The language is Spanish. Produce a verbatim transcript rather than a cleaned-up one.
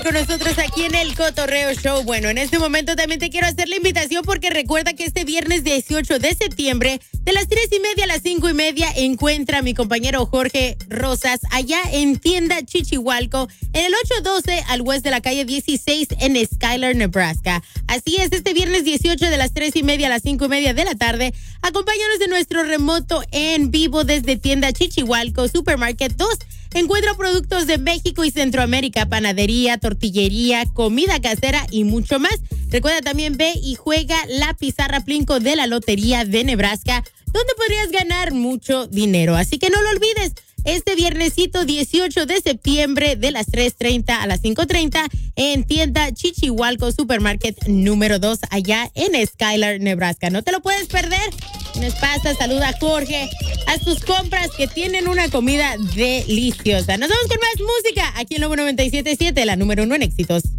con nosotros aquí en el Cotorreo Show. Bueno, en este momento también te quiero hacer la invitación porque recuerda que este viernes dieciocho de septiembre, de las tres y media a las cinco y media, encuentra a mi compañero Jorge Rosas allá en Tienda Chichihualco, en el ochocientos doce al West de la calle dieciséis en Skyler, Nebraska. Así es, este viernes dieciocho de las tres y media a las cinco y media de la tarde, acompáñanos de nuestro remoto en vivo desde Tienda Chichihualco, Supermarket dos. Encuentra productos de México y Centroamérica, panadería, tortillería, comida casera y mucho más. Recuerda también ve y juega la pizarra Plinko de la Lotería de Nebraska, donde podrías ganar mucho dinero. Así que no lo olvides, este viernesito dieciocho de septiembre de las tres treinta a las cinco treinta en Tienda Chichihualco Supermarket número dos allá en Skyler, Nebraska. No te lo puedes perder. Nos pasa, saluda a Jorge, a sus compras que tienen una comida deliciosa. Nos vamos con más música aquí en Lobo noventa y siete punto siete, la número uno en éxitos.